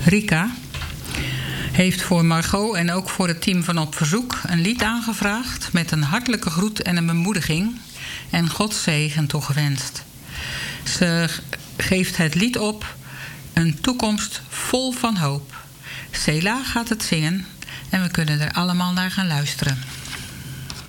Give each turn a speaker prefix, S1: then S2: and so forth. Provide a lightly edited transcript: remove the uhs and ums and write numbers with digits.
S1: Rika heeft voor Margot en ook voor het team van Op Verzoek een lied aangevraagd met een hartelijke groet en een bemoediging en Gods zegen toegewenst. Ze geeft het lied op, een toekomst vol van hoop. Sela gaat het zingen en we kunnen er allemaal naar gaan luisteren.